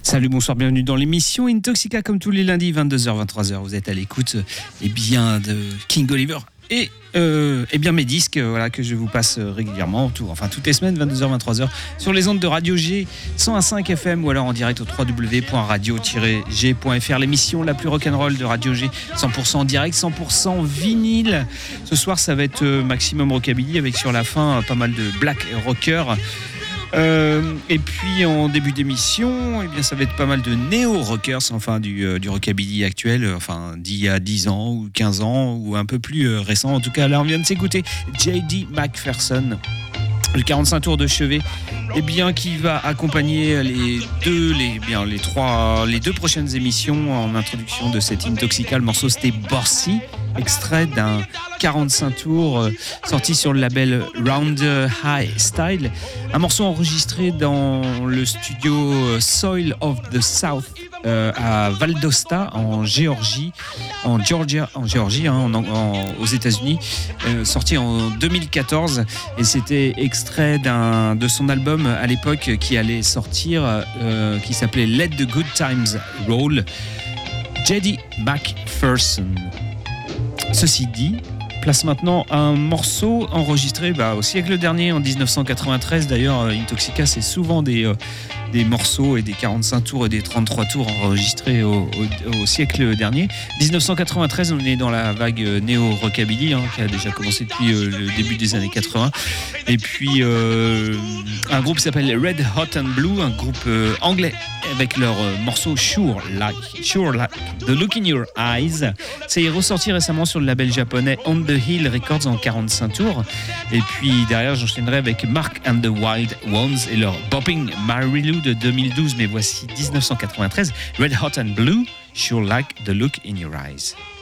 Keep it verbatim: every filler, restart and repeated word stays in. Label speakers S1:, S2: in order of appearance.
S1: Salut, bonsoir, bienvenue dans l'émission Intoxica comme tous les lundis, vingt-deux heures vingt-trois heures. Vous êtes à l'écoute eh bien, de King Oliver et, euh, eh bien mes disques euh, voilà, que je vous passe régulièrement, tout, enfin toutes les semaines, vingt-deux heures vingt-trois heures, sur les ondes de Radio G cent un virgule cinq F M ou alors en direct au w w w point radio tiret g point f r. L'émission la plus rock'n'roll de Radio G, cent pour cent en direct, cent pour cent vinyle. Ce soir, ça va être euh, maximum rockabilly avec sur la fin euh, pas mal de black rocker. Euh, et puis en début d'émission, eh bien, ça va être pas mal de néo-rockers, enfin du, euh, du rockabilly actuel, enfin d'il y a dix ans ou quinze ans ou un peu plus euh, récent. En tout cas, là on vient de s'écouter J D McPherson, le quarante-cinq tours de chevet, et eh bien qui va accompagner les deux, les bien les trois, les deux prochaines émissions en introduction de cette Intoxica. Le morceau c'était Bossy, extrait d'un quarante-cinq tours euh, sorti sur le label Round High Style, un morceau enregistré dans le studio Soil of the South euh, à Valdosta en Géorgie, en Georgia, en Géorgie, hein, en, en, aux États-Unis, euh, sorti en deux mille quatorze, et c'était extrait d'un de son album à l'époque qui allait sortir, euh, qui s'appelait Let the Good Times Roll. J D McPherson. Ceci dit, place maintenant un morceau enregistré bah, au siècle dernier, en dix-neuf cent quatre-vingt-treize. D'ailleurs, Intoxica, c'est souvent des, euh, des morceaux et des quarante-cinq tours et des trente-trois tours enregistrés au, au, au siècle dernier. dix-neuf cent quatre-vingt-treize, on est dans la vague néo-rockabilly hein, qui a déjà commencé depuis euh, le début des années quatre-vingts. Et puis, euh, un groupe qui s'appelle Red Hot and Blue, un groupe euh, anglais, avec leur euh, morceau Sure Like, Sure Like, The Look in Your Eyes. C'est ressorti récemment sur le label japonais On the Hill Records en quarante-cinq tours. Et puis derrière, j'enchaînerai avec Mark and the Wild Ones et leur Bopping Marilou de deux mille douze. Mais voici dix-neuf cent quatre-vingt-treize, Red Hot and Blue, Sure Like The Look in Your Eyes.